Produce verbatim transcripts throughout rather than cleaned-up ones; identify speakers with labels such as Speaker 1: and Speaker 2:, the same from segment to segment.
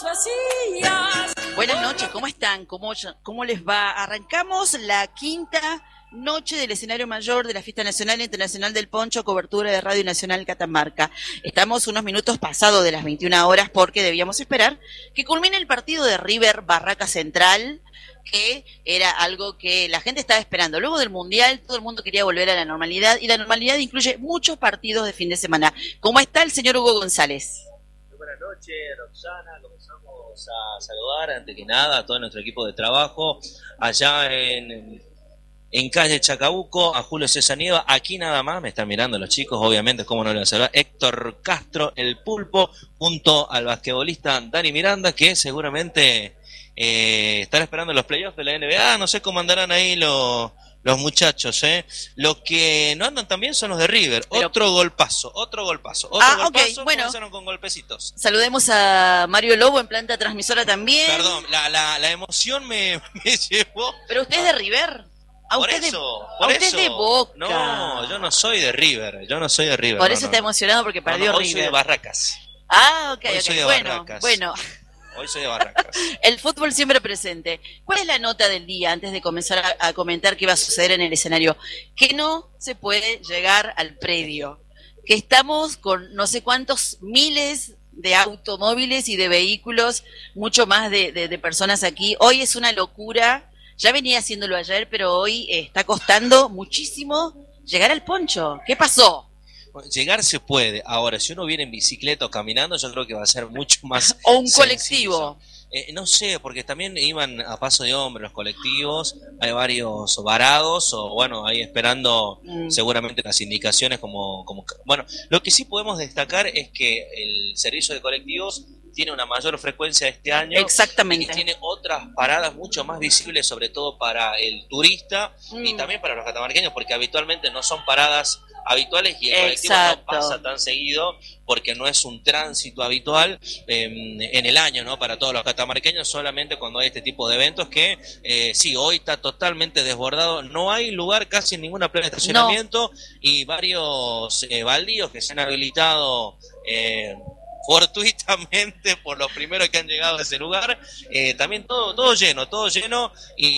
Speaker 1: vacías.
Speaker 2: Buenas noches, ¿cómo están? ¿Cómo, cómo les va? Arrancamos la quinta noche del escenario mayor de la Fiesta Nacional e Internacional del Poncho, cobertura de Radio Nacional Catamarca. Estamos unos minutos pasados de las veintiuna horas porque debíamos esperar que culmine el partido de River Barraca Central, que era algo que la gente estaba esperando. Luego del Mundial, todo el mundo quería volver a la normalidad, y la normalidad incluye muchos partidos de fin de semana. ¿Cómo está el señor Hugo González?
Speaker 3: Muy buenas noches, Roxana. Comenzamos a saludar, antes que nada, a todo nuestro equipo de trabajo, allá en, en calle Chacabuco, a Julio César Nieva, aquí nada más, me están mirando los chicos, obviamente, cómo no le voy a saludar, Héctor Castro, el Pulpo, junto al basquetbolista Dani Miranda, que seguramente... Eh, estar esperando los playoffs de la N B A, no sé cómo andarán ahí los, los muchachos, ¿eh? Los que no andan tan bien son los de River. Pero... Otro golpazo, otro golpazo, otro
Speaker 2: ah,
Speaker 3: golpazo,
Speaker 2: okay, bueno,
Speaker 3: comenzaron con golpecitos.
Speaker 2: Saludemos a Mario Lobo en planta transmisora también.
Speaker 3: Perdón, la, la, la emoción me, me llevó.
Speaker 2: ¿Pero usted es de River? ¿A
Speaker 3: por
Speaker 2: usted
Speaker 3: eso,
Speaker 2: de,
Speaker 3: por
Speaker 2: a usted
Speaker 3: eso.
Speaker 2: de Boca?
Speaker 3: No, yo no soy de River, yo no soy de River.
Speaker 2: Por
Speaker 3: no,
Speaker 2: eso
Speaker 3: no,
Speaker 2: está
Speaker 3: no.
Speaker 2: emocionado porque perdió
Speaker 3: no, no, hoy
Speaker 2: River.
Speaker 3: Soy de Barracas.
Speaker 2: Ah, ok,
Speaker 3: hoy
Speaker 2: ok,
Speaker 3: soy de
Speaker 2: bueno,
Speaker 3: Barracas.
Speaker 2: bueno.
Speaker 3: Hoy soy de Barracas.
Speaker 2: El fútbol siempre presente. ¿Cuál es la nota del día antes de comenzar a, a comentar qué va a suceder en el escenario? Que no se puede llegar al predio. Que estamos con no sé cuántos miles de automóviles y de vehículos, mucho más de, de, de personas aquí. Hoy es una locura. Ya venía haciéndolo ayer, pero hoy eh, está costando muchísimo llegar al Poncho. ¿Qué pasó?
Speaker 3: Llegar se puede. Ahora, si uno viene en bicicleta o caminando, yo creo que va a ser mucho más
Speaker 2: o un
Speaker 3: sencillo.
Speaker 2: colectivo.
Speaker 3: Eh, no sé, porque también iban a paso de hombre los colectivos, hay varios varados, o bueno, ahí esperando mm. seguramente las indicaciones como, como... Bueno, lo que sí podemos destacar es que el servicio de colectivos tiene una mayor frecuencia este año.
Speaker 2: Exactamente.
Speaker 3: Y tiene otras paradas mucho más visibles, sobre todo para el turista mm. y también para los catamarqueños, porque habitualmente no son paradas habituales y el colectivo Exacto. no pasa tan seguido porque no es un tránsito habitual eh, en el año, ¿no? Para todos los catamarqueños, solamente cuando hay este tipo de eventos que eh, sí, hoy está totalmente desbordado, no hay lugar casi en ninguna plaza de estacionamiento no. y varios eh, baldíos que se han habilitado eh, fortuitamente por los primeros que han llegado a ese lugar, eh, también todo todo lleno, todo lleno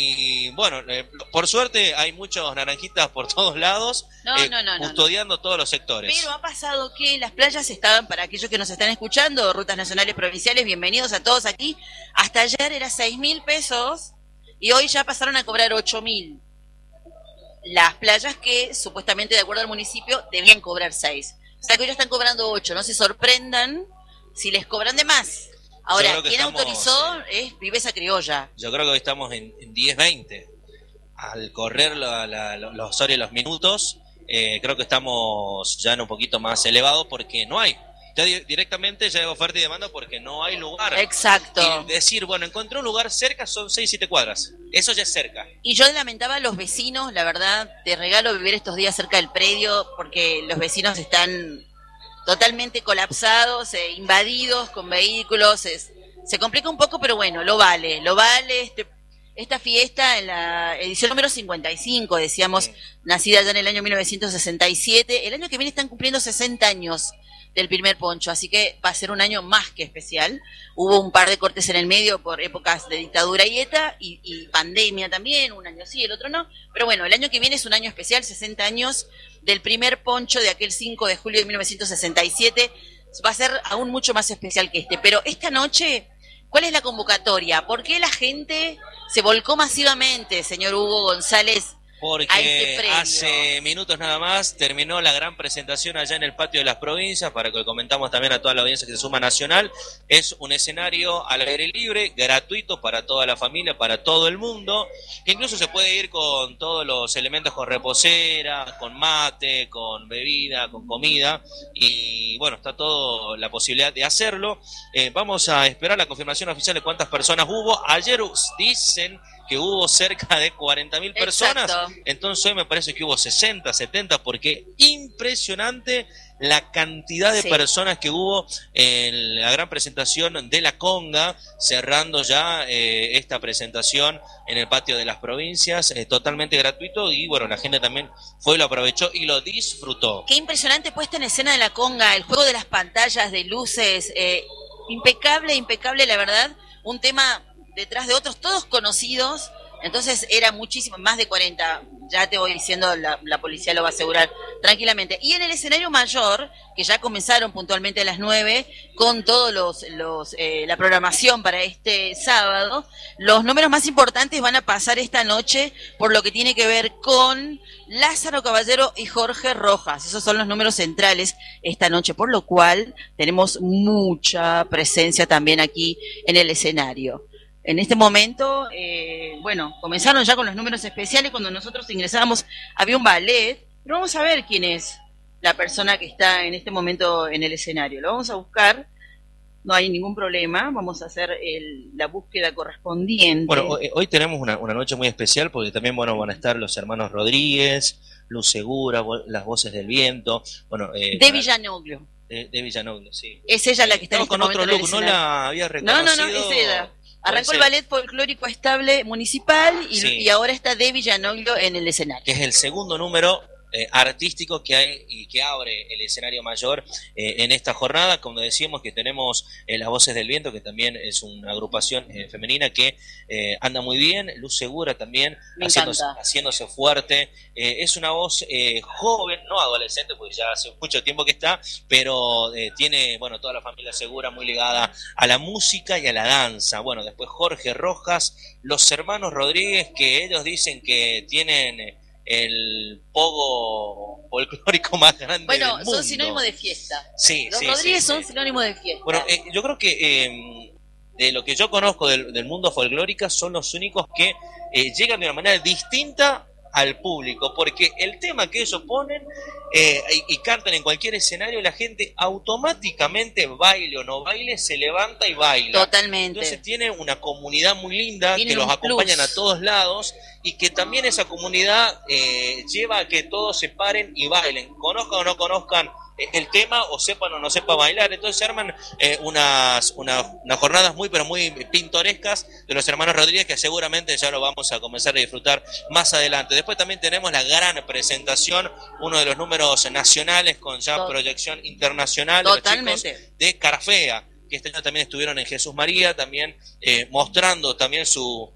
Speaker 3: y bueno, eh, por suerte hay muchos naranjitas por todos lados,
Speaker 2: no,
Speaker 3: eh,
Speaker 2: no, no,
Speaker 3: custodiando
Speaker 2: no.
Speaker 3: todos los sectores.
Speaker 2: Pero ha pasado que las playas estaban, para aquellos que nos están escuchando, rutas nacionales provinciales, bienvenidos a todos aquí, hasta ayer era seis mil pesos y hoy ya pasaron a cobrar ocho mil. Las playas que supuestamente de acuerdo al municipio debían cobrar seis. O sea que hoy ya están cobrando ocho, no se sorprendan si les cobran de más. Ahora, ¿quién estamos, autorizó? Eh, es Viveza Criolla.
Speaker 3: Yo creo que hoy estamos en, en diez veinte. Al correr la, la, los horas y los minutos, eh, creo que estamos ya en un poquito más elevados porque no hay. Ya di- directamente ya hay oferta y demanda porque no hay lugar.
Speaker 2: Exacto.
Speaker 3: Y decir, bueno, encontré un lugar cerca, son seis, siete cuadras. Eso ya es cerca.
Speaker 2: Y yo lamentaba a los vecinos, la verdad, te regalo vivir estos días cerca del predio porque los vecinos están... totalmente colapsados, eh, invadidos con vehículos, es, se complica un poco, pero bueno, lo vale, lo vale, este, esta fiesta en la edición número cincuenta y cinco, decíamos, sí. nacida ya en el año mil novecientos sesenta y siete, el año que viene están cumpliendo sesenta años del primer Poncho, así que va a ser un año más que especial. Hubo un par de cortes en el medio por épocas de dictadura y ETA y, y pandemia también, un año sí, el otro no, pero bueno, el año que viene es un año especial, sesenta años del primer Poncho de aquel cinco de julio de mil novecientos sesenta y siete, va a ser aún mucho más especial que este, pero esta noche, ¿cuál es la convocatoria? ¿Por qué la gente se volcó masivamente, señor Hugo González?
Speaker 3: Porque hace minutos nada más terminó la gran presentación allá en el Patio de las Provincias, para que comentamos también a toda la audiencia que se suma nacional. Es un escenario al aire libre, gratuito para toda la familia, para todo el mundo, que incluso se puede ir con todos los elementos, con reposera, con mate, con bebida, con comida, y bueno, está toda la posibilidad de hacerlo. Eh, vamos a esperar la confirmación oficial de cuántas personas hubo. Ayer dicen que hubo cerca de cuarenta mil personas. Exacto. Entonces hoy me parece que hubo sesenta, setenta, porque impresionante la cantidad de sí. personas que hubo en la gran presentación de la conga, cerrando ya eh, esta presentación en el Patio de las Provincias, eh, totalmente gratuito, y bueno, la gente también fue, lo aprovechó y lo disfrutó.
Speaker 2: Qué impresionante puesta en escena de la conga, el juego de las pantallas, de luces, eh, impecable, impecable, la verdad, un tema detrás de otros, todos conocidos, entonces era muchísimo, más de cuarenta, ya te voy diciendo, la, la policía lo va a asegurar tranquilamente. Y en el escenario mayor, que ya comenzaron puntualmente a las nueve, con todos los, los eh, la programación para este sábado, los números más importantes van a pasar esta noche por lo que tiene que ver con Lázaro Caballero y Jorge Rojas. Esos son los números centrales esta noche, por lo cual tenemos mucha presencia también aquí en el escenario. En este momento, eh, bueno, comenzaron ya con los números especiales. Cuando nosotros ingresábamos había un ballet, pero vamos a ver quién es la persona que está en este momento en el escenario. Lo vamos a buscar, no hay ningún problema, vamos a hacer el, la búsqueda correspondiente.
Speaker 3: Bueno, hoy, hoy tenemos una, una noche muy especial porque también, bueno, van a estar los hermanos Rodríguez, Luz Segura, las Voces del Viento, bueno... Eh,
Speaker 2: de Villanoglio.
Speaker 3: De, de Villanoglio, sí.
Speaker 2: Es ella la que está en este
Speaker 3: con
Speaker 2: momento
Speaker 3: otro look, no la había reconocido.
Speaker 2: No, no, no, es ella. Arrancó el ballet folclórico estable municipal y, sí. y ahora está de Villanoglio en el escenario.
Speaker 3: Que es el segundo número eh, artístico que hay y que abre el escenario mayor eh, en esta jornada. Como decíamos, que tenemos eh, las Voces del Viento, que también es una agrupación eh, femenina que eh, anda muy bien. Luz Segura también haciéndose, haciéndose fuerte. Eh, es una voz eh, joven, no adolescente, porque ya hace mucho tiempo que está, pero eh, tiene, bueno, toda la familia Segura muy ligada a la música y a la danza. Bueno, después Jorge Rojas, los hermanos Rodríguez, que ellos dicen que tienen eh, el pogo folclórico más grande
Speaker 2: bueno,
Speaker 3: del mundo.
Speaker 2: Bueno, son sinónimo de fiesta.
Speaker 3: Sí,
Speaker 2: los
Speaker 3: sí,
Speaker 2: Rodríguez
Speaker 3: sí,
Speaker 2: son
Speaker 3: sí.
Speaker 2: sinónimo de fiesta.
Speaker 3: Bueno, eh, yo creo que eh, de lo que yo conozco del, del mundo folclórico son los únicos que eh, llegan de una manera distinta al público, porque el tema que ellos ponen eh, y, y cantan en cualquier escenario, la gente automáticamente, baile o no baile, se levanta y baila.
Speaker 2: Totalmente.
Speaker 3: Entonces tiene una comunidad muy linda que los acompañan a todos lados y que también esa comunidad eh, lleva a que todos se paren y bailen, conozcan o no conozcan el tema o sepan o no sepan bailar. Entonces se arman eh, unas, una, unas jornadas muy pero muy pintorescas de los hermanos Rodríguez, que seguramente ya lo vamos a comenzar a disfrutar más adelante. Después también tenemos la gran presentación, uno de los números nacionales con ya Tot- proyección internacional de
Speaker 2: Totalmente.
Speaker 3: los chicos de Carafea, que este año también estuvieron en Jesús María, también eh, mostrando también su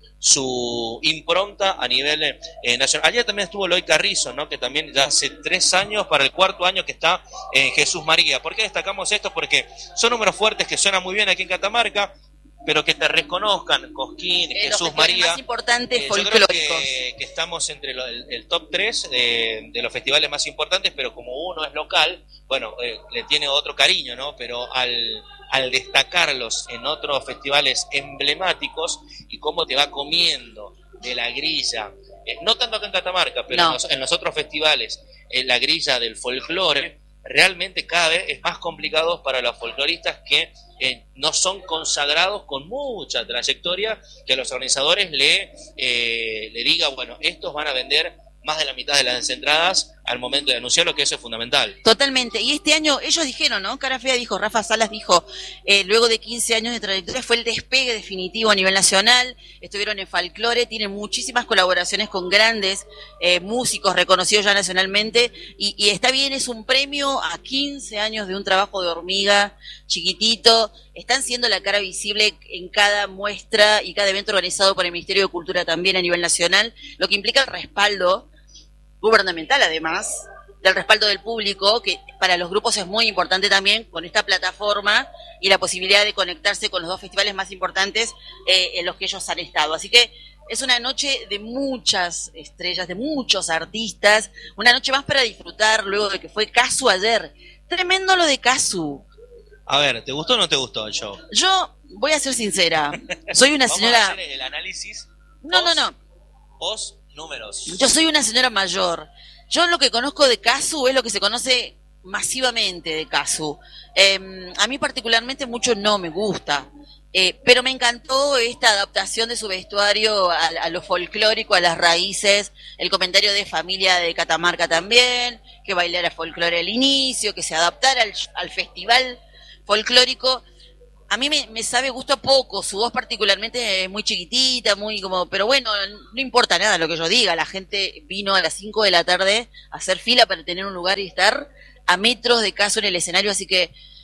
Speaker 3: su impronta a nivel eh, nacional. Allá también estuvo Eloy Carrizo, ¿no? Que también ya hace tres años, para el cuarto año que está en Jesús María. ¿Por qué destacamos esto? Porque son números fuertes que suenan muy bien aquí en Catamarca, pero que te reconozcan, Cosquín, eh, Jesús María.
Speaker 2: Más importantes
Speaker 3: eh, yo creo que, que estamos entre lo, el, el top tres de, de los festivales más importantes, pero como uno es local, bueno, eh, le tiene otro cariño, ¿no? Pero al, al destacarlos en otros festivales emblemáticos y cómo te va comiendo de la grilla, eh, no tanto acá en Catamarca, pero no. en, los, en los otros festivales, en la grilla del folclore, realmente cada vez es más complicado para los folcloristas que eh, no son consagrados con mucha trayectoria, que los organizadores le, eh, le digan, bueno, estos van a vender más de la mitad de las entradas al momento de anunciarlo, que eso es fundamental.
Speaker 2: Totalmente, y este año ellos dijeron, ¿no? Carafea dijo, Rafa Salas dijo, eh, luego de quince años de trayectoria fue el despegue definitivo a nivel nacional, estuvieron en folclore, tienen muchísimas colaboraciones con grandes eh, músicos reconocidos ya nacionalmente, y, y está bien, es un premio a quince años de un trabajo de hormiga chiquitito, están siendo la cara visible en cada muestra y cada evento organizado por el Ministerio de Cultura también a nivel nacional, lo que implica el respaldo gubernamental, además del respaldo del público, que para los grupos es muy importante también, con esta plataforma y la posibilidad de conectarse con los dos festivales más importantes eh, en los que ellos han estado. Así que es una noche de muchas estrellas, de muchos artistas, una noche más para disfrutar luego de que fue Casu ayer. Tremendo lo de Casu.
Speaker 3: A ver, ¿te gustó o no te gustó el show?
Speaker 2: Yo voy a ser sincera, soy una
Speaker 3: Vamos
Speaker 2: señora...
Speaker 3: a hacer el análisis.
Speaker 2: No, no, no.
Speaker 3: Post números.
Speaker 2: Yo soy una señora mayor. Yo lo que conozco de Casu es lo que se conoce masivamente de Casu. Eh, a mí particularmente mucho no me gusta, eh, pero me encantó esta adaptación de su vestuario a, a lo folclórico, a las raíces, el comentario de familia de Catamarca también, que bailara folclore al inicio, que se adaptara al, al festival folclórico. A mí me, me sabe gusto a poco, su voz particularmente es muy chiquitita, muy como, pero bueno, no importa nada lo que yo diga, la gente vino a las cinco de la tarde a hacer fila para tener un lugar y estar a metros de Casu en el escenario, así que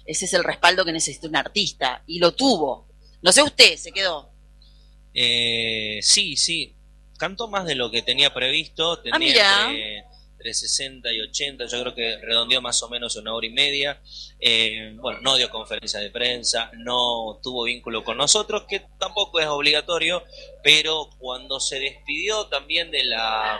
Speaker 2: ese es el respaldo que necesita un artista, y lo tuvo. No sé usted, ¿se quedó?
Speaker 3: Eh, sí, sí, cantó más de lo que tenía previsto, tenía
Speaker 2: ah, mira.
Speaker 3: Entre, entre sesenta y ochenta, yo creo que redondeó más o menos una hora y media. Eh, bueno, no dio conferencia de prensa, no tuvo vínculo con nosotros, que tampoco es obligatorio, pero cuando se despidió también de la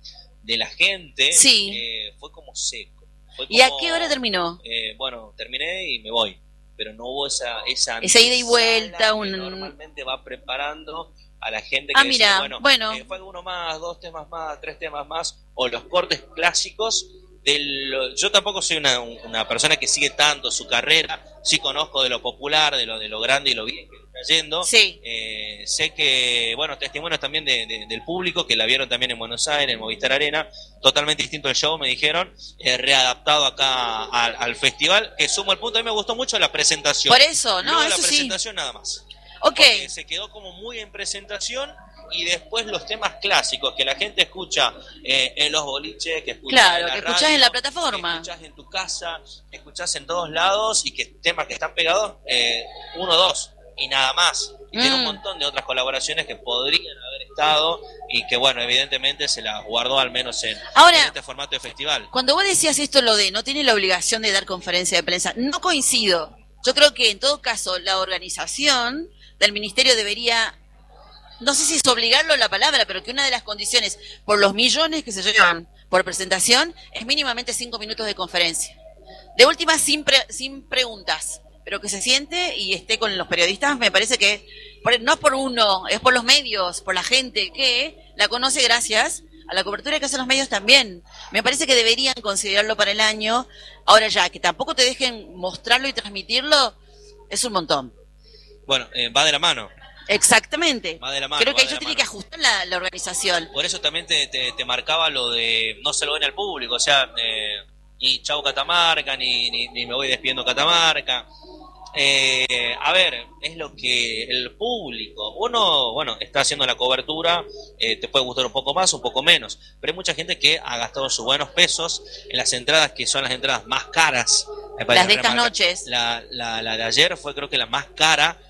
Speaker 3: de la gente,
Speaker 2: sí.
Speaker 3: eh, fue como seco. Fue como,
Speaker 2: ¿Y a qué hora terminó?
Speaker 3: Eh, bueno, terminé y me voy, pero no hubo esa esa,
Speaker 2: esa ida y vuelta, un...
Speaker 3: normalmente va preparando a la gente que
Speaker 2: ah,
Speaker 3: dice,
Speaker 2: mira,
Speaker 3: bueno,
Speaker 2: bueno.
Speaker 3: Eh, fue uno más, dos temas más, tres temas más, o los cortes clásicos. Del, yo tampoco soy una, una persona que sigue tanto su carrera, sí conozco de lo popular, de lo de lo grande y lo bien que está yendo.
Speaker 2: Sí.
Speaker 3: Eh, sé que, bueno, testimonios también de, de, del público que la vieron también en Buenos Aires, en Movistar Arena, totalmente distinto el show, me dijeron, eh, readaptado acá al, al festival, que sumo al punto, a mí me gustó mucho la presentación.
Speaker 2: Por eso, no,
Speaker 3: Luego
Speaker 2: eso
Speaker 3: la presentación
Speaker 2: sí.
Speaker 3: nada más.
Speaker 2: Ok.
Speaker 3: Porque se quedó como muy en presentación y después los temas clásicos que la gente escucha eh, en los boliches, que escucha
Speaker 2: claro,
Speaker 3: en la
Speaker 2: que
Speaker 3: radio,
Speaker 2: escuchás en la plataforma,
Speaker 3: que escuchás en tu casa, que escuchás en todos lados y que temas que están pegados, eh, uno o dos y nada más. Y mm. tiene un montón de otras colaboraciones que podrían haber estado y que, bueno, evidentemente se las guardó al menos en,
Speaker 2: Ahora,
Speaker 3: en este formato de festival.
Speaker 2: Cuando vos decías esto, lo de no tiene la obligación de dar conferencia de prensa, no coincido. Yo creo que en todo caso la organización del ministerio debería, no sé si es obligarlo la palabra, pero que una de las condiciones, por los millones que se llevan por presentación, es mínimamente cinco minutos de conferencia. De última, sin, pre, sin preguntas, pero que se siente y esté con los periodistas, me parece que, por, no por uno, es por los medios, por la gente que la conoce gracias a la cobertura que hacen los medios también. Me parece que deberían considerarlo para el año. Ahora ya, que tampoco te dejen mostrarlo y transmitirlo, es un montón.
Speaker 3: Bueno, eh, va de la mano.
Speaker 2: Exactamente.
Speaker 3: Va de la mano,
Speaker 2: creo que ellos
Speaker 3: tienen
Speaker 2: tiene que ajustar la, la organización.
Speaker 3: Por eso también te, te, te marcaba lo de no se lo ven al público, o sea, eh, ni chau Catamarca, ni, ni, ni me voy despidiendo Catamarca. Eh, a ver, es lo que el público, uno, bueno, está haciendo la cobertura, eh, te puede gustar un poco más, un poco menos, pero hay mucha gente que ha gastado sus buenos pesos en las entradas que son las entradas más caras.
Speaker 2: Las de estas noches.
Speaker 3: La, la, la de ayer fue creo que la más cara.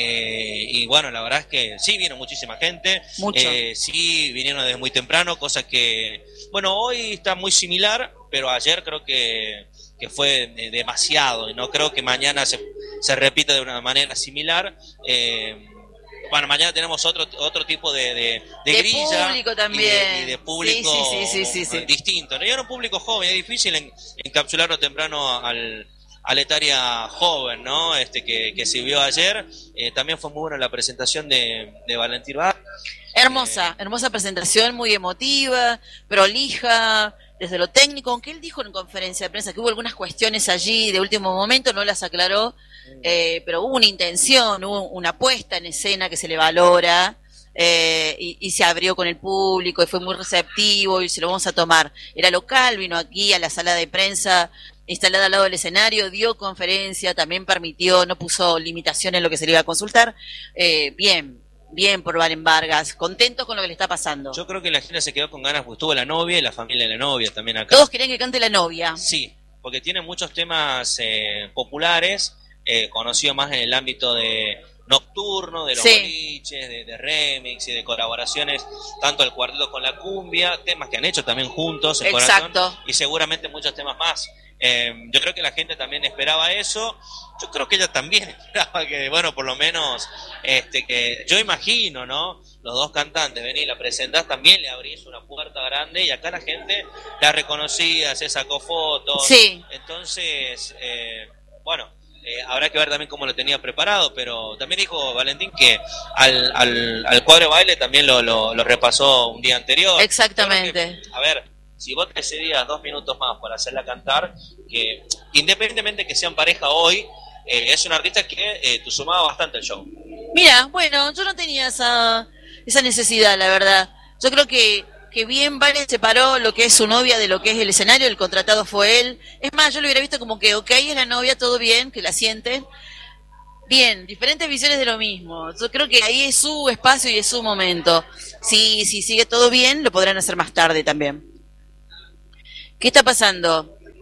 Speaker 3: Eh, y bueno, la verdad es que sí vino muchísima gente,
Speaker 2: Mucho.
Speaker 3: Eh, sí vinieron desde muy temprano, cosa que, bueno, hoy está muy similar, pero ayer creo que, que fue demasiado y no creo que mañana se, se repita de una manera similar. Eh, bueno, mañana tenemos otro otro tipo de, de, de, de grilla
Speaker 2: público también.
Speaker 3: Y, de, y de público
Speaker 2: sí, sí, sí, sí, sí.
Speaker 3: distinto, ¿no? Y era un público joven, es difícil en, encapsularlo temprano al a la etaria joven, ¿no? Este que, que se vio ayer. Eh, también fue muy buena la presentación de, de Valentín Bar.
Speaker 2: Hermosa, eh, hermosa presentación, muy emotiva, prolija, desde lo técnico, aunque él dijo en conferencia de prensa que hubo algunas cuestiones allí de último momento, no las aclaró, eh, pero hubo una intención, hubo una puesta en escena que se le valora. Eh, y, y se abrió con el público y fue muy receptivo y se lo vamos a tomar. Era local, vino aquí a la sala de prensa instalada al lado del escenario, dio conferencia, también permitió, no puso limitación en lo que se le iba a consultar. Eh, bien, bien por Valen Vargas, contentos con lo que le está pasando.
Speaker 3: Yo creo que la gente se quedó con ganas, porque estuvo la novia y la familia de la novia también acá.
Speaker 2: Todos querían que cante la novia.
Speaker 3: Sí, porque tiene muchos temas eh, populares, eh, conocidos más en el ámbito de nocturno, de los
Speaker 2: sí.
Speaker 3: boliches, de, de remix y de colaboraciones, tanto el cuarteto con la cumbia, temas que han hecho también juntos, el
Speaker 2: Exacto.
Speaker 3: corazón, y seguramente muchos temas más. Eh, yo creo que la gente también esperaba eso. Yo creo que ella también esperaba que, bueno, por lo menos, este, que yo imagino, ¿no? Los dos cantantes, venís, la presentás, también le abrís una puerta grande y acá la gente la reconocía, se sacó fotos.
Speaker 2: Sí.
Speaker 3: Entonces, eh, bueno, eh, habrá que ver también cómo lo tenía preparado, pero también dijo Valentín que al, al, al cuadro de baile también lo, lo, lo repasó un día anterior.
Speaker 2: Exactamente.
Speaker 3: Que, a ver, si vos te cedías dos minutos más para hacerla cantar, que independientemente que sean pareja hoy, eh, es un artista que eh, tú sumaba bastante el show.
Speaker 2: Mira, bueno, yo no tenía esa, esa necesidad, la verdad. Yo creo que, que bien Valen separó lo que es su novia de lo que es el escenario, el contratado fue él. Es más, yo lo hubiera visto como que, ok, es la novia, todo bien, que la sienten. Bien, diferentes visiones de lo mismo. Yo creo que ahí es su espacio y es su momento. Si, si sigue todo bien, lo podrán hacer más tarde también. ¿Qué está pasando?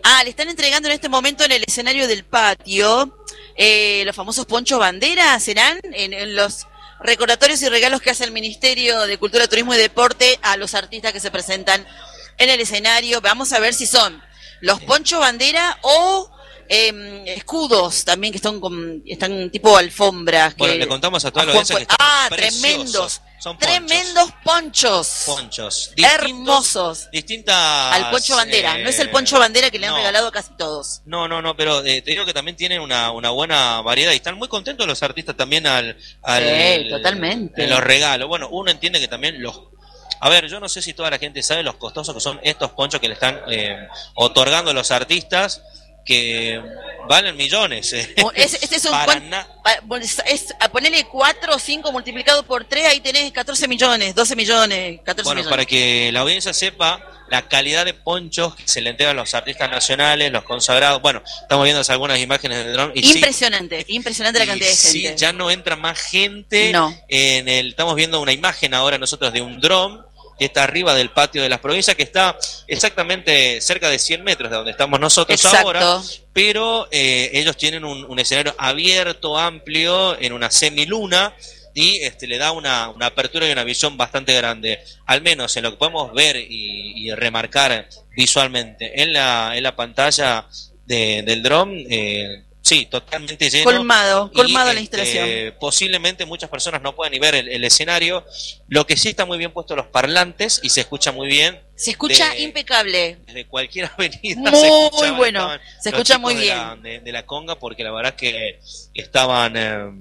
Speaker 2: Ah, le están entregando en este momento en el escenario del patio eh, los famosos ponchos bandera, ¿serán? En, en los recordatorios y regalos que hace el Ministerio de Cultura, Turismo y Deporte a los artistas que se presentan en el escenario. Vamos a ver si son los ponchos bandera o eh, escudos también que están con, están tipo alfombras.
Speaker 3: Bueno,
Speaker 2: que,
Speaker 3: le contamos a toda la audiencia que están
Speaker 2: Ah,
Speaker 3: preciosos.
Speaker 2: tremendos.
Speaker 3: Son ponchos.
Speaker 2: Tremendos ponchos.
Speaker 3: Ponchos.
Speaker 2: Hermosos.
Speaker 3: Distintas.
Speaker 2: Al poncho bandera.
Speaker 3: Eh,
Speaker 2: no es el poncho bandera que le han
Speaker 3: no.
Speaker 2: regalado a casi todos.
Speaker 3: No, no, no, pero eh, te digo que también tienen una, una buena variedad y están muy contentos los artistas también al, al
Speaker 2: sí, totalmente.
Speaker 3: En los regalos. Bueno, uno entiende que también los... A ver, yo no sé si toda la gente sabe los costosos que son estos ponchos que le están eh, otorgando los artistas, que valen millones. Eh.
Speaker 2: Es, este es un
Speaker 3: Para
Speaker 2: cuan,
Speaker 3: na-
Speaker 2: es, es, a ponerle cuatro o cinco multiplicado por tres, ahí tenés catorce millones, doce millones, catorce
Speaker 3: Bueno,
Speaker 2: millones.
Speaker 3: para que la audiencia sepa la calidad de ponchos que se le entregan a los artistas nacionales, los consagrados. Bueno, estamos viendo algunas imágenes del dron. Y
Speaker 2: impresionante, sí, impresionante la cantidad
Speaker 3: y
Speaker 2: de gente.
Speaker 3: Sí, ya no entra más gente.
Speaker 2: No.
Speaker 3: En el, estamos viendo una imagen ahora nosotros de un dron que está arriba del patio de las provincias, que está exactamente cerca de cien metros de donde estamos nosotros. Exacto. Ahora, pero eh, ellos tienen un, un escenario abierto, amplio, en una semiluna, y este, le da una, una apertura y una visión bastante grande, al menos en lo que podemos ver y, y remarcar visualmente en la, en la pantalla de, del dron. eh, Sí, totalmente lleno.
Speaker 2: Colmado, colmado
Speaker 3: y,
Speaker 2: la instalación.
Speaker 3: Este, posiblemente muchas personas no puedan ni ver el, el escenario. Lo que sí está muy bien puesto los parlantes y se escucha muy bien.
Speaker 2: Se escucha
Speaker 3: de,
Speaker 2: impecable.
Speaker 3: Desde cualquier avenida.
Speaker 2: Muy
Speaker 3: se escuchaba,
Speaker 2: bueno, se escucha muy
Speaker 3: de
Speaker 2: bien.
Speaker 3: La, de, de la conga, porque la verdad es que estaban eh,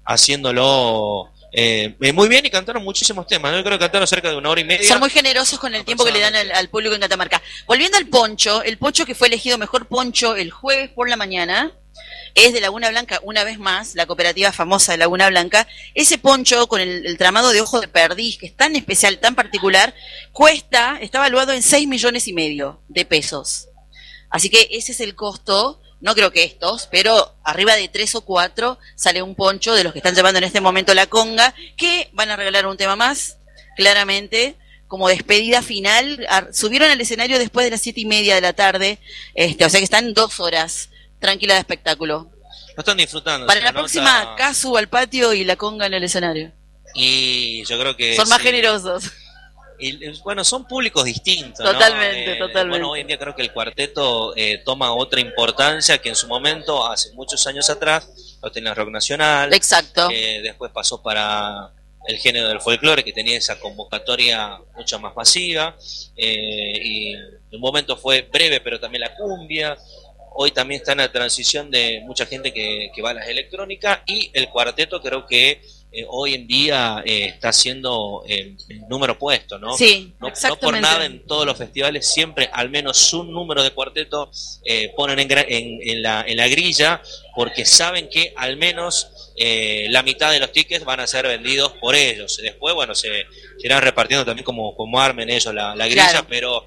Speaker 3: haciéndolo eh, muy bien y cantaron muchísimos temas, ¿no? Yo creo que cantaron cerca de una hora y media.
Speaker 2: Son muy generosos con el tiempo que le dan al, al público en Catamarca. Volviendo al poncho, el poncho que fue elegido mejor poncho el jueves por la mañana es de Laguna Blanca, una vez más, la cooperativa famosa de Laguna Blanca. Ese poncho con el, el tramado de ojo de perdiz, que es tan especial, tan particular, cuesta, está evaluado en seis millones y medio de pesos. Así que ese es el costo, no creo que estos, pero arriba de tres o cuatro sale un poncho de los que están llevando en este momento la conga, que van a regalar un tema más, claramente, como despedida final. Subieron al escenario después de las siete y media de la tarde, este, o sea que están dos horas tranquila de espectáculo.
Speaker 3: No están disfrutando.
Speaker 2: Para la próxima, nota... Casu al patio y la conga en el escenario.
Speaker 3: Y yo creo que...
Speaker 2: Son
Speaker 3: sí.
Speaker 2: más generosos.
Speaker 3: Y, bueno, son públicos distintos,
Speaker 2: totalmente,
Speaker 3: ¿no? Eh,
Speaker 2: totalmente.
Speaker 3: Bueno, hoy en día creo que el cuarteto eh, toma otra importancia que en su momento, hace muchos años atrás, lo tenía Rock Nacional.
Speaker 2: Exacto.
Speaker 3: Eh, después pasó para el género del folclore, que tenía esa convocatoria mucho más masiva. Eh, y en un momento fue breve, pero también la cumbia. Hoy también está en la transición de mucha gente que, que va a las electrónicas, y el cuarteto creo que eh, hoy en día eh, está haciendo eh, el número puesto, ¿no?
Speaker 2: Sí,
Speaker 3: no,
Speaker 2: exactamente.
Speaker 3: No por nada en todos los festivales siempre al menos un número de cuarteto eh, ponen en, en, en, la, en la grilla, porque saben que al menos eh, la mitad de los tickets van a ser vendidos por ellos. Después, bueno, se, se irán repartiendo también como, como armen ellos la, la grilla, claro. Pero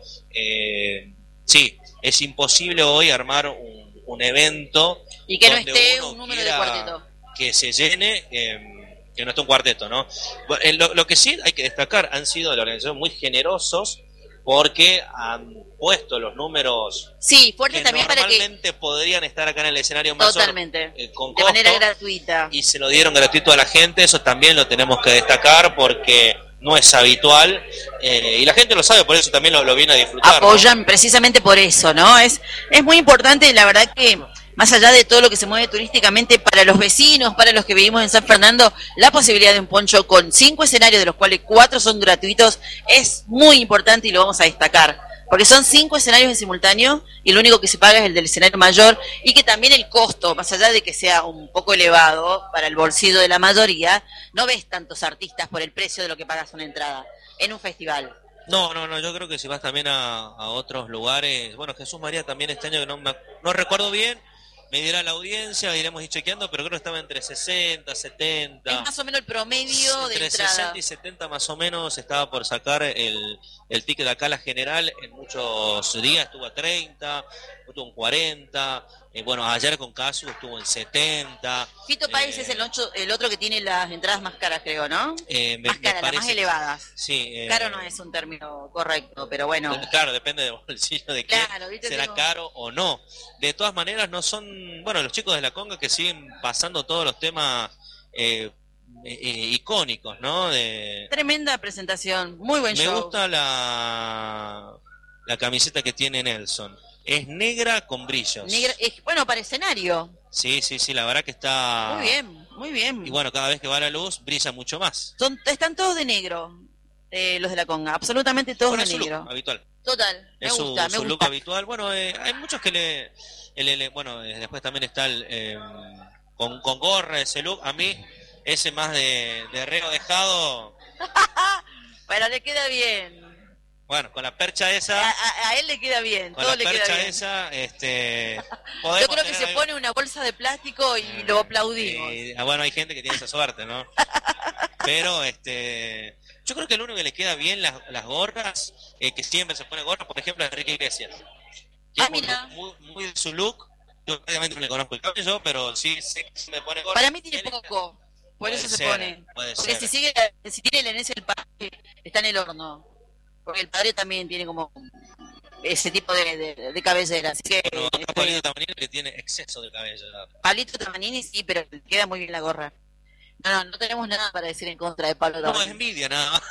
Speaker 3: eh, sí, es imposible hoy armar un, un evento
Speaker 2: y que no esté un número de cuarteto
Speaker 3: que se llene, eh, que no esté un cuarteto, ¿no? Lo, lo que sí hay que destacar, han sido de la organización muy generosos, porque han puesto los números
Speaker 2: sí, fuertes
Speaker 3: que
Speaker 2: también
Speaker 3: normalmente
Speaker 2: para que...
Speaker 3: podrían estar acá en el escenario más
Speaker 2: totalmente
Speaker 3: eh, con
Speaker 2: de
Speaker 3: costo,
Speaker 2: manera gratuita,
Speaker 3: y se lo dieron gratuito a la gente. Eso también lo tenemos que destacar, porque no es habitual, eh, y la gente lo sabe, por eso también lo, lo viene a disfrutar.
Speaker 2: Apoyan, ¿no? Precisamente por eso, ¿no? Es, es muy importante, la verdad que más allá de todo lo que se mueve turísticamente, para los vecinos, para los que vivimos en San Fernando, la posibilidad de un poncho con cinco escenarios, de los cuales cuatro son gratuitos, es muy importante, y lo vamos a destacar, porque son cinco escenarios en simultáneo y lo único que se paga es el del escenario mayor, y que también el costo, más allá de que sea un poco elevado para el bolsillo de la mayoría, no ves tantos artistas por el precio de lo que pagas una entrada en un festival.
Speaker 3: No, no, no, yo creo que si vas también a, a otros lugares, bueno, Jesús María también este año, que no, me, no recuerdo bien, me dirá la audiencia, iremos ir chequeando, pero creo que estaba entre sesenta, setenta.
Speaker 2: Es más o menos el promedio de
Speaker 3: entre
Speaker 2: entrada.
Speaker 3: sesenta y setenta más o menos estaba por sacar el, el ticket de acá, la general, en muchos días estuvo a treinta. estuvo en cuarenta, eh, bueno, ayer con Casu estuvo en setenta.
Speaker 2: Fito Páez
Speaker 3: eh,
Speaker 2: es el, ocho, el otro que tiene las entradas más caras, creo, ¿no?
Speaker 3: Eh, me,
Speaker 2: más caras,
Speaker 3: parece,
Speaker 2: las más elevadas.
Speaker 3: Sí. Eh,
Speaker 2: caro no es un término correcto, pero bueno.
Speaker 3: Claro, depende del bolsillo de quién,
Speaker 2: claro, ¿viste?
Speaker 3: será
Speaker 2: Tengo...
Speaker 3: caro o no. De todas maneras, no son, bueno, los chicos de la conga que siguen pasando todos los temas eh, eh, icónicos, ¿no? De,
Speaker 2: Tremenda presentación, muy buen
Speaker 3: me
Speaker 2: show.
Speaker 3: Me gusta la, la camiseta que tiene Nelson. Es negra con brillos.
Speaker 2: Negra, es, bueno, para escenario.
Speaker 3: Sí, sí, sí, la verdad que está...
Speaker 2: Muy bien, muy bien.
Speaker 3: Y bueno, cada vez que va la luz, brilla mucho más.
Speaker 2: Son, están todos de negro, eh, los de la conga, absolutamente todos
Speaker 3: bueno,
Speaker 2: de
Speaker 3: es
Speaker 2: negro.
Speaker 3: Su look habitual.
Speaker 2: Total, me
Speaker 3: es
Speaker 2: gusta,
Speaker 3: su,
Speaker 2: me
Speaker 3: su
Speaker 2: gusta.
Speaker 3: look habitual. Bueno, eh, hay muchos que le... El, el, bueno, eh, después también está el... Eh, con, con gorra, ese look. A mí, ese más de, de reo dejado...
Speaker 2: Pero le queda bien.
Speaker 3: Bueno, con la percha esa...
Speaker 2: A, a, a él le queda bien,
Speaker 3: con
Speaker 2: todo
Speaker 3: la
Speaker 2: le
Speaker 3: percha
Speaker 2: queda bien.
Speaker 3: esa, este...
Speaker 2: Yo creo que se ahí... pone una bolsa de plástico y eh, lo aplaudimos.
Speaker 3: Eh, bueno, hay gente que tiene esa suerte, ¿no? Pero, este... Yo creo que lo único que le queda bien las, las gorras, eh, que siempre se pone gorras, por ejemplo, a Enrique Iglesias.
Speaker 2: Ah, mira.
Speaker 3: Muy, muy de su look. Yo obviamente no le conozco el cabello, pero sí, sí, sí me pone gorra.
Speaker 2: Para mí tiene poco, por puede eso se
Speaker 3: ser,
Speaker 2: pone.
Speaker 3: Puede
Speaker 2: Porque
Speaker 3: ser.
Speaker 2: si sigue, si tiene la herencia del padre, está en el horno. Porque el padre también tiene como ese tipo de, de, de cabellera. Así que,
Speaker 3: bueno, acá
Speaker 2: este,
Speaker 3: Pablito Tamanini que tiene exceso de cabello.
Speaker 2: Pablito Tamanini sí, pero le queda muy bien la gorra. No, no, no tenemos nada para decir en contra de Pablo Tamanini.
Speaker 3: No, es envidia nada más.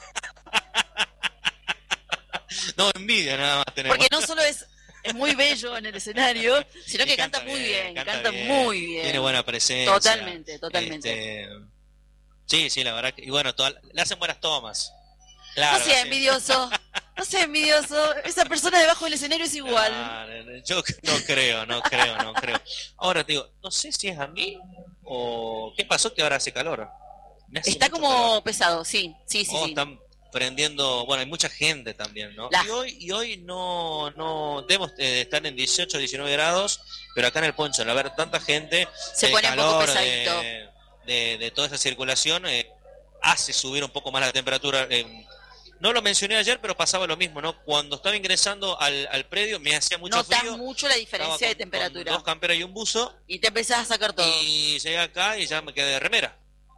Speaker 3: No, envidia nada más tenemos.
Speaker 2: Porque no solo es, es muy bello en el escenario, sino que canta, canta muy bien, bien canta, canta bien, muy bien.
Speaker 3: Tiene buena presencia.
Speaker 2: Totalmente, totalmente.
Speaker 3: Este, sí, sí, la verdad que, y bueno, toda, le hacen buenas tomas. Claro,
Speaker 2: no sea envidioso, no sea envidioso, esa persona debajo del escenario es igual.
Speaker 3: Claro, yo no creo, no creo, no creo. Ahora te digo, no sé si es a mí o qué pasó que ahora hace calor.
Speaker 2: Hace Está como calor. pesado, sí, sí, sí.
Speaker 3: Oh,
Speaker 2: sí.
Speaker 3: Están prendiendo, bueno, hay mucha gente también, ¿no?
Speaker 2: La...
Speaker 3: Y hoy y hoy no, no debemos eh, estar en dieciocho, diecinueve grados, pero acá en el Poncho, al haber tanta gente,
Speaker 2: se
Speaker 3: el
Speaker 2: pone
Speaker 3: calor
Speaker 2: un poco pesadito.
Speaker 3: De, de, de toda esa circulación eh, hace subir un poco más la temperatura. Eh, no lo mencioné ayer, pero pasaba lo mismo, ¿no? Cuando estaba ingresando al, al predio me hacía mucho
Speaker 2: Notas
Speaker 3: frío.
Speaker 2: mucho la diferencia
Speaker 3: con,
Speaker 2: de temperatura.
Speaker 3: Con dos camperas y un buzo.
Speaker 2: Y te empezás a sacar todo.
Speaker 3: Y llegué acá y ya me quedé de remera.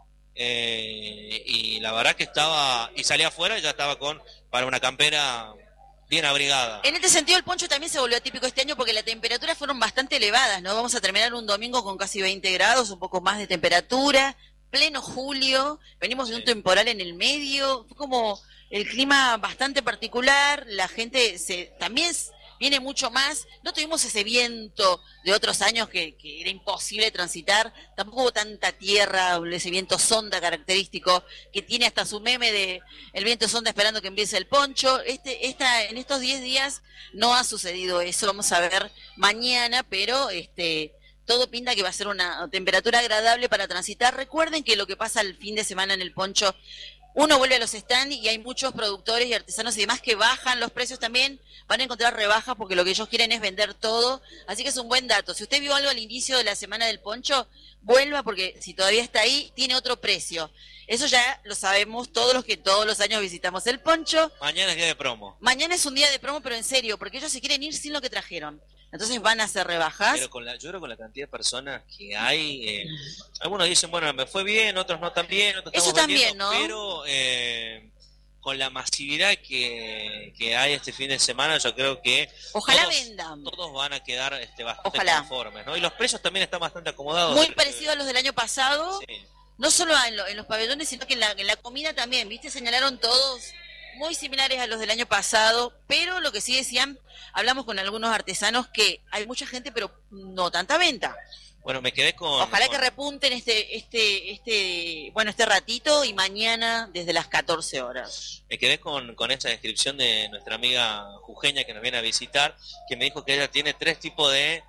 Speaker 3: Eh, y la verdad que estaba, y salí afuera y ya estaba con, para una campera bien abrigada.
Speaker 2: En este sentido el poncho también se volvió atípico este año porque las temperaturas fueron bastante elevadas, ¿no? Vamos a terminar un domingo con casi veinte grados, un poco más de temperatura, pleno julio, venimos de un sí. temporal en el medio, fue como el clima bastante particular, la gente se también viene mucho más, no tuvimos ese viento de otros años que, que era imposible transitar, tampoco hubo tanta tierra, ese viento sonda característico que tiene hasta su meme de el viento sonda esperando que empiece el poncho. Este, esta, en estos diez días no ha sucedido eso, vamos a ver mañana, pero este todo pinta que va a ser una temperatura agradable para transitar. Recuerden que lo que pasa el fin de semana en el poncho, uno vuelve a los stands y hay muchos productores y artesanos y demás que bajan los precios también, van a encontrar rebajas porque lo que ellos quieren es vender todo, así que es un buen dato. Si usted vio algo al inicio de la semana del poncho, vuelva porque si todavía está ahí, tiene otro precio. Eso ya lo sabemos todos los que todos los años visitamos el poncho.
Speaker 3: Mañana es día de promo.
Speaker 2: Mañana es un día de promo, pero en serio, porque ellos se quieren ir sin lo que trajeron. Entonces van a hacer rebajas.
Speaker 3: Pero con la, yo creo con la cantidad de personas que hay, eh, algunos dicen, bueno, me fue bien, otros no tan bien, otros
Speaker 2: Eso también, ¿no?
Speaker 3: Pero eh, con la masividad que, que hay este fin de semana, yo creo que
Speaker 2: ojalá
Speaker 3: todos,
Speaker 2: vendan.
Speaker 3: Todos van a quedar este, bastante
Speaker 2: ojalá.
Speaker 3: conformes, ¿no? Y los precios también están bastante acomodados.
Speaker 2: Muy parecidos a los del año pasado.
Speaker 3: Sí.
Speaker 2: No solo en, lo, en los pabellones, sino que en la, en la comida también, ¿viste? Señalaron todos muy similares a los del año pasado, pero lo que sí decían, hablamos con algunos artesanos que hay mucha gente, pero no tanta venta.
Speaker 3: Bueno, me quedé con...
Speaker 2: Ojalá
Speaker 3: con...
Speaker 2: que repunten este, este, este, bueno, este ratito y mañana desde las catorce horas.
Speaker 3: Me quedé con, con esa descripción de nuestra amiga jujeña que nos viene a visitar, que me dijo que ella tiene tres tipos de,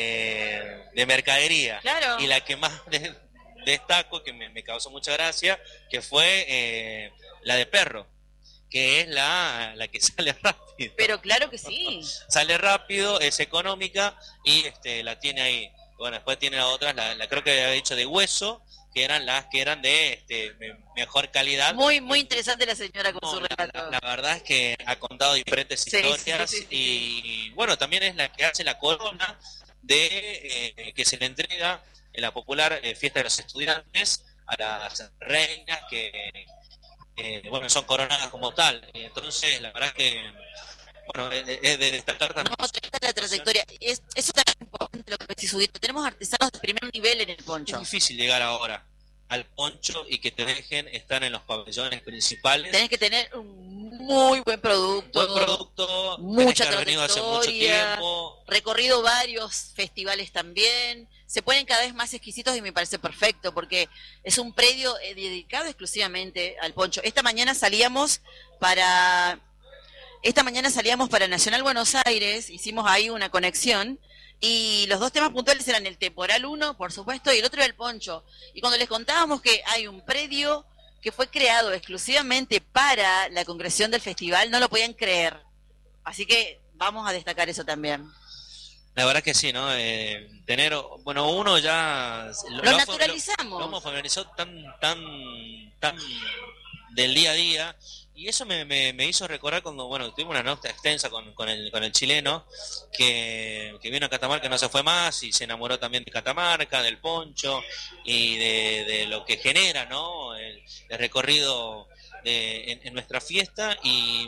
Speaker 3: eh, de mercadería.
Speaker 2: Claro.
Speaker 3: Y la que más de, destaco, que me, me causó mucha gracia, que fue eh, la de perro, que es la, la que sale rápido.
Speaker 2: Pero claro que sí.
Speaker 3: Sale rápido, es económica y este la tiene ahí. Bueno, después tiene la otra, la, la creo que había dicho de hueso, que eran las que eran de este, mejor calidad.
Speaker 2: Muy muy interesante la señora con no, su relato.
Speaker 3: La, la, la verdad es que ha contado diferentes sí, historias sí, sí, sí, y, y bueno, también es la que hace la corona de eh, que se le entrega en la popular eh, fiesta de los estudiantes a las reinas que eh, bueno, son coronadas como tal. Entonces la verdad que bueno, es de, de destacar también.
Speaker 2: No, esta es la trayectoria. Es, eso también es importante lo que decís, Udito. Tenemos artesanos de primer nivel en el poncho.
Speaker 3: Es difícil llegar ahora al poncho y que te dejen estar en los pabellones principales.
Speaker 2: Tenés que tener un muy buen producto.
Speaker 3: Buen producto,
Speaker 2: mucha
Speaker 3: trayectoria, hace mucho tiempo.
Speaker 2: Recorrido varios festivales también. Se ponen cada vez más exquisitos y me parece perfecto porque es un predio dedicado exclusivamente al poncho. Esta mañana salíamos para... Esta mañana salíamos para Nacional Buenos Aires, hicimos ahí una conexión y los dos temas puntuales eran el temporal uno, por supuesto, y el otro era el poncho. Y cuando les contábamos que hay un predio que fue creado exclusivamente para la concreción del festival, no lo podían creer. Así que vamos a destacar eso también.
Speaker 3: La verdad que sí, ¿no? Eh, tener, bueno, uno ya...
Speaker 2: Lo, lo naturalizamos.
Speaker 3: Lo, lo hemos familiarizado tan, tan, tan del día a día. Y eso me, me, me hizo recordar cuando, bueno, tuvimos una nota extensa con, con, el, con el chileno, que, que vino a Catamarca, no se fue más, y se enamoró también de Catamarca, del poncho, y de, de lo que genera, ¿no? El, el recorrido de, en, en nuestra fiesta, y,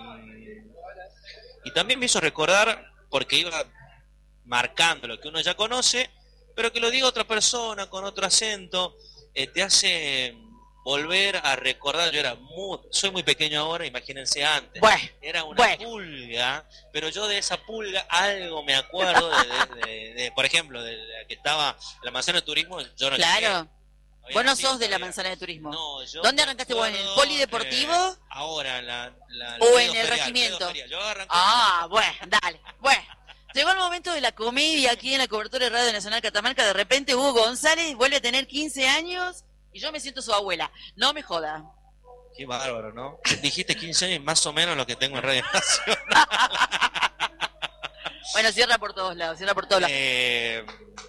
Speaker 3: y también me hizo recordar, porque iba marcando lo que uno ya conoce, pero que lo diga otra persona, con otro acento, eh, te hace... volver a recordar. Yo era muy, soy muy pequeño ahora, imagínense antes.
Speaker 2: Bueno,
Speaker 3: era una
Speaker 2: bueno.
Speaker 3: pulga, pero yo de esa pulga algo me acuerdo, de, de, de, de, por ejemplo, de la que estaba la manzana de turismo. Yo no
Speaker 2: claro. Vos no sos de la manzana de turismo.
Speaker 3: No, yo
Speaker 2: ¿Dónde arrancaste vos? ¿En el polideportivo?
Speaker 3: Eh, ahora, la, la,
Speaker 2: o en
Speaker 3: ferial,
Speaker 2: el regimiento.
Speaker 3: Yo arranqué
Speaker 2: ah, bueno, dale. Bueno. Llegó el momento de la comedia aquí en la cobertura de Radio Nacional Catamarca. De repente Hugo González vuelve a tener quince años. Y yo me siento su abuela. No me joda.
Speaker 3: Qué bárbaro, ¿no? Dijiste quince años, más o menos lo que tengo en Radio Nacional.
Speaker 2: Bueno, cierra por todos lados, cierra por todos lados.
Speaker 3: Eh,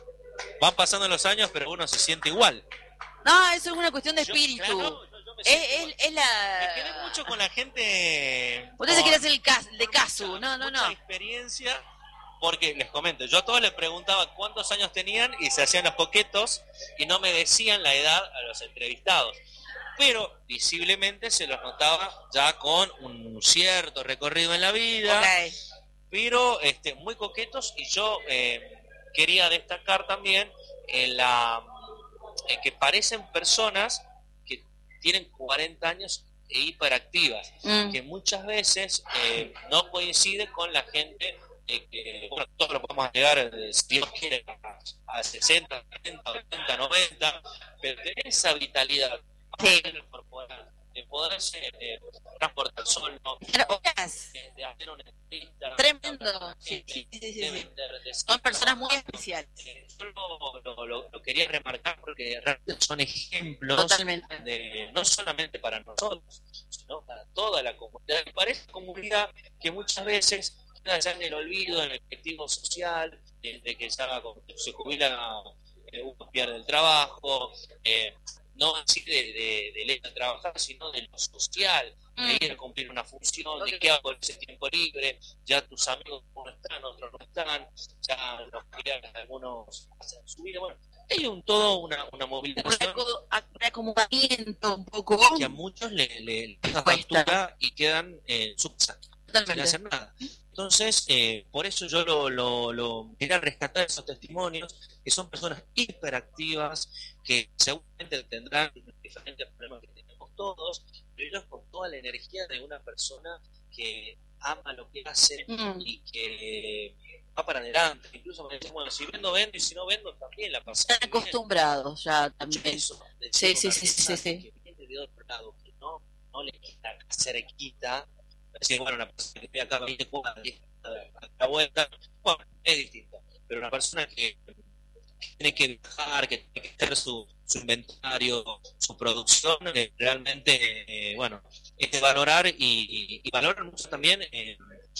Speaker 3: van pasando los años, pero uno se siente igual.
Speaker 2: No, eso es una cuestión de espíritu.
Speaker 3: Yo, claro, yo, yo me
Speaker 2: es, es, es la...
Speaker 3: Me quedé mucho con la gente...
Speaker 2: Usted se quiere hacer el cas, de casu. No, no,
Speaker 3: mucha
Speaker 2: no.
Speaker 3: experiencia... Porque les comento, yo a todos les preguntaba cuántos años tenían y se hacían los coquetos y no me decían la edad a los entrevistados. Pero visiblemente se los notaba ya con un cierto recorrido en la vida,
Speaker 2: okay.
Speaker 3: Pero este, muy coquetos. Y yo eh, quería destacar también en la, en que parecen personas que tienen cuarenta años e hiperactivas, mm. que muchas veces eh, no coincide con la gente. Eh, que, bueno, todos lo podemos llegar, eh, si Dios quiere, a, a sesenta, setenta, ochenta, noventa, pero tener esa vitalidad
Speaker 2: sí.
Speaker 3: corporal, de poderse eh, transportar solo,
Speaker 2: pero,
Speaker 3: de, de hacer una entrevista.
Speaker 2: Tremendo. Sí, sí, sí, sí, sí. Son personas muy especiales.
Speaker 3: Eh, yo lo, lo, lo, lo quería remarcar porque realmente son ejemplos
Speaker 2: totalmente.
Speaker 3: De, no solamente para nosotros, sino para toda la comunidad. Me parece comunidad que muchas veces ya en el olvido, en el colectivo social, desde que ya se jubila eh, uno pierde el trabajo, eh, no así de, de, de leer a trabajar, sino de lo social, mm. de ir a cumplir una función, okay. de qué hago con ese tiempo libre, ya tus amigos no están, otros no están, ya los familiares algunos hacen su vida, bueno, hay un todo una, una movilización,
Speaker 2: un acomodamiento un poco
Speaker 3: que a muchos le, le, le da factura y quedan en su casa sin hacer nada. Entonces, eh, por eso yo lo, lo, lo quería rescatar esos testimonios, que son personas hiperactivas, que seguramente tendrán diferentes problemas que tenemos todos, pero ellos con toda la energía de una persona que ama lo que hace mm. y que va para adelante. Incluso me dicen, bueno, si vendo, vendo, y si no vendo, también la paso.
Speaker 2: Están acostumbrados ya también.
Speaker 3: Eso,
Speaker 2: sí, sí, sí, sí, sí.
Speaker 3: Que viene de otro lado, que no, no le quita cerquita. Decir, bueno, una persona que vive acá veinte cuadras y a la vuelta, bueno, es distinto. Pero una persona que, que tiene que viajar, que tiene que hacer su, su inventario, su producción, eh, realmente, eh, bueno, es de valorar y, y, y valoran mucho también eh,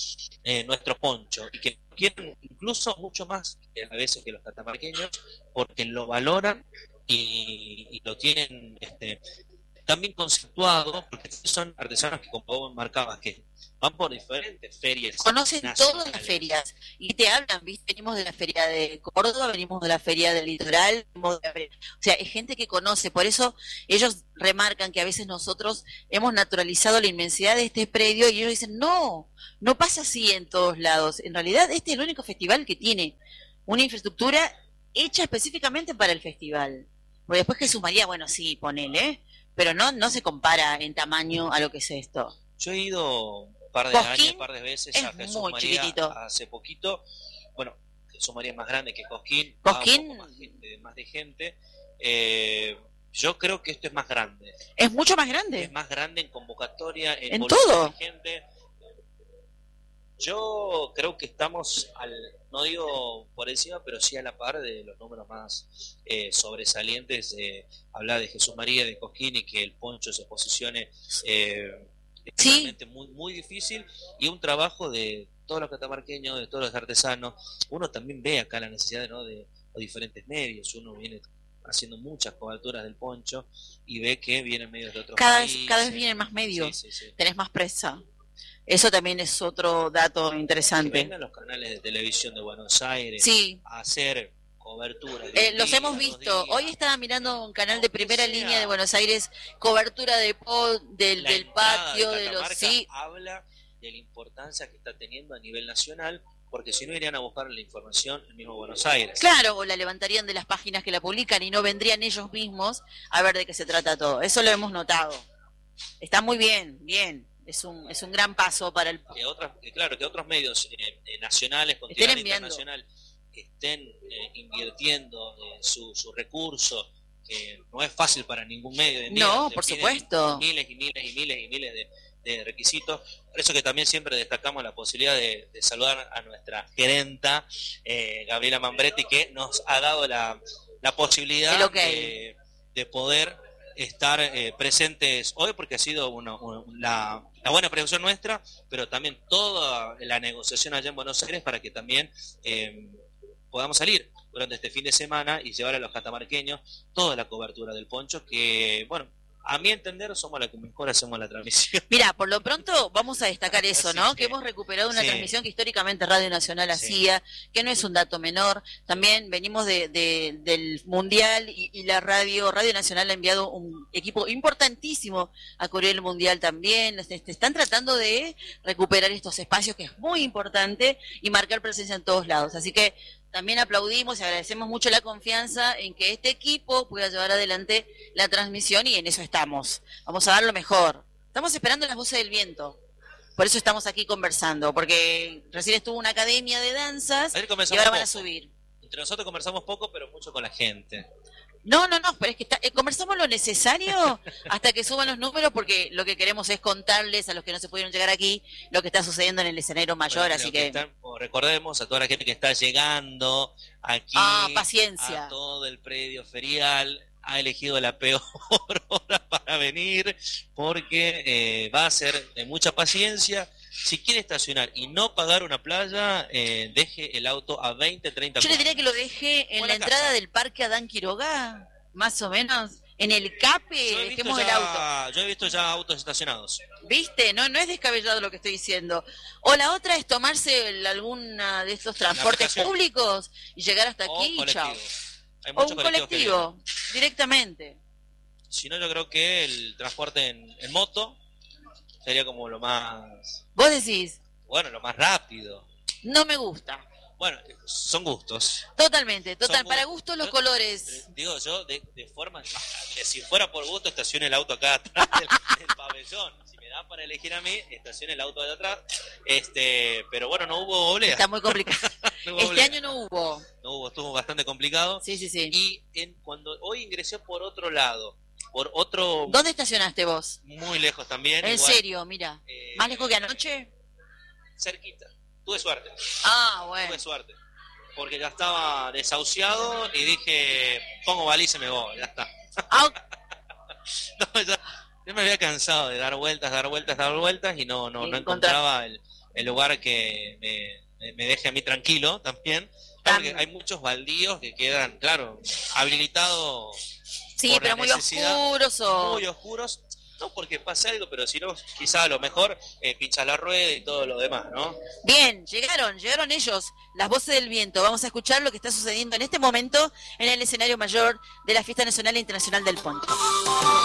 Speaker 3: eh, nuestro poncho. Y que quieren incluso mucho más que a veces que los catamarqueños, porque lo valoran y, y lo tienen este, también conceptuado, porque son artesanos que, como vos marcabas, que van por diferentes ferias.
Speaker 2: Conocen todas las ferias y te hablan, ¿viste? Venimos de la feria de Córdoba, venimos de la feria del litoral, venimos de la feria... o sea, es gente que conoce, por eso ellos remarcan que a veces nosotros hemos naturalizado la inmensidad de este predio y ellos dicen, no, no pasa así en todos lados. En realidad este es el único festival que tiene una infraestructura hecha específicamente para el festival. Porque después Jesús María, bueno, sí, ponele, pero no, no se compara en tamaño a lo que es esto.
Speaker 3: Yo he ido un par de
Speaker 2: Cosquín
Speaker 3: años, un par de veces a Jesús María
Speaker 2: chiquitito.
Speaker 3: hace poquito. Bueno, Jesús María es más grande que Cosquín,
Speaker 2: Cosquín
Speaker 3: un poco más, gente, más de gente. Eh, yo creo que esto es más grande.
Speaker 2: Es mucho más grande.
Speaker 3: Es más grande en convocatoria, en,
Speaker 2: en todo.
Speaker 3: De gente. Yo creo que estamos, al, no digo por encima, pero sí a la par de los números más eh, sobresalientes. Eh, hablar de Jesús María, de Cosquín, y que el poncho se posicione eh, es
Speaker 2: sí.
Speaker 3: realmente muy, muy difícil, y un trabajo de todos los catamarqueños, de todos los artesanos. Uno también ve acá la necesidad, ¿no?, de los diferentes medios. Uno viene haciendo muchas coberturas del poncho y ve que vienen medios de otros
Speaker 2: cada
Speaker 3: países.
Speaker 2: Vez, cada vez vienen más medios,
Speaker 3: sí, sí, sí.
Speaker 2: Tenés más presa. Eso también es otro dato interesante.
Speaker 3: Que vengan los canales de televisión de Buenos Aires
Speaker 2: sí.
Speaker 3: a hacer cobertura.
Speaker 2: Eh, los día, hemos visto. Hoy estaba mirando un canal de primera sea, línea de Buenos Aires, cobertura de po, del, del patio, de, de los... Sí.
Speaker 3: Habla de la importancia que está teniendo a nivel nacional, porque si no irían a buscar la información en mismo Buenos Aires.
Speaker 2: Claro, o la levantarían de las páginas que la publican y no vendrían ellos mismos a ver de qué se trata todo. Eso lo hemos notado. Está muy bien, bien. Es un es un gran paso para el...
Speaker 3: Que otras, que claro, que otros medios eh, eh, nacionales, con tirada internacional, estén eh, invirtiendo eh, su, su recurso, que no es fácil para ningún medio de día,
Speaker 2: no, por supuesto,
Speaker 3: miles y miles y miles y miles de, de requisitos. Por eso que también siempre destacamos la posibilidad de, de saludar a nuestra gerenta eh, Gabriela Mambretti, que nos ha dado la, la posibilidad
Speaker 2: okay.
Speaker 3: de, de poder estar eh, presentes hoy, porque ha sido una, una, la, la buena prevención nuestra, pero también toda la negociación allá en Buenos Aires para que también eh, podamos salir durante este fin de semana y llevar a los catamarqueños toda la cobertura del poncho, que, bueno, a mi entender somos la que mejor hacemos la transmisión.
Speaker 2: Mira, por lo pronto vamos a destacar eso, ¿no? Sí, que hemos recuperado una sí. transmisión que históricamente Radio Nacional sí. hacía, que no es un dato menor. También venimos de, de, del Mundial y, y la radio, Radio Nacional ha enviado un equipo importantísimo a cubrir el Mundial también. Están tratando de recuperar estos espacios, que es muy importante, y marcar presencia en todos lados. Así que también aplaudimos y agradecemos mucho la confianza en que este equipo pueda llevar adelante la transmisión, y en eso estamos. Vamos a dar lo mejor. Estamos esperando las voces del viento. Por eso estamos aquí conversando, porque recién estuvo una academia de danzas y ahora van a subir.
Speaker 3: Entre nosotros conversamos poco, pero mucho con la gente.
Speaker 2: No, no, no, pero es que está, eh, conversamos lo necesario hasta que suban los números, porque lo que queremos es contarles a los que no se pudieron llegar aquí lo que está sucediendo en el escenario mayor, bueno, así que... que
Speaker 3: están, recordemos a toda la gente que está llegando aquí,
Speaker 2: ah, paciencia.
Speaker 3: A todo el predio ferial, ha elegido la peor hora para venir, porque eh, va a ser de mucha paciencia. Si quiere estacionar y no pagar una playa, eh, deje el auto a veinte, treinta.
Speaker 2: Yo le diría que lo deje en la entrada del Parque Adán Quiroga, más o menos, en el CAPE, dejemos
Speaker 3: ya,
Speaker 2: el auto.
Speaker 3: Yo he visto ya autos estacionados.
Speaker 2: ¿Viste? No, no es descabellado lo que estoy diciendo. O la otra es tomarse el, alguna de estos transportes públicos y llegar hasta aquí y chao. O un colectivo, directamente.
Speaker 3: Si no, yo creo que el transporte en, en moto sería como lo más...
Speaker 2: ¿Vos decís?
Speaker 3: Bueno, lo más rápido.
Speaker 2: No me gusta.
Speaker 3: Bueno, son gustos.
Speaker 2: Totalmente, total.
Speaker 3: Son
Speaker 2: para gustos los yo, colores.
Speaker 3: Digo yo, de, de forma... Que si fuera por gusto, estacione el auto acá atrás del, del pabellón. Si me da para elegir a mí, estacione el auto de atrás. Este, pero bueno, no hubo oblea.
Speaker 2: Está muy complicado. no este oblea. año no hubo.
Speaker 3: No hubo, estuvo bastante complicado.
Speaker 2: Sí, sí, sí.
Speaker 3: Y en, cuando hoy ingresé por otro lado, por otro...
Speaker 2: ¿Dónde estacionaste vos?
Speaker 3: Muy lejos también.
Speaker 2: ¿En
Speaker 3: igual.
Speaker 2: serio? Mira. Eh, ¿Más lejos que anoche?
Speaker 3: Cerquita. Tuve suerte.
Speaker 2: Ah, bueno.
Speaker 3: Tuve suerte. Porque ya estaba desahuciado y dije, pongo baliza y me voy, ya está.
Speaker 2: Ah.
Speaker 3: no, ya, yo me había cansado de dar vueltas, dar vueltas, dar vueltas y no, no, no encontraba el, el lugar que me, me deje a mí tranquilo también. Porque hay muchos baldíos que quedan, claro, habilitados.
Speaker 2: Sí, pero muy oscuros o...
Speaker 3: Muy oscuros, no porque pase algo, pero si no, quizá a lo mejor eh, pincha la rueda y todo lo demás, ¿no?
Speaker 2: Bien, llegaron, llegaron ellos, las voces del viento. Vamos a escuchar lo que está sucediendo en este momento en el escenario mayor de la Fiesta Nacional e Internacional del Poncho.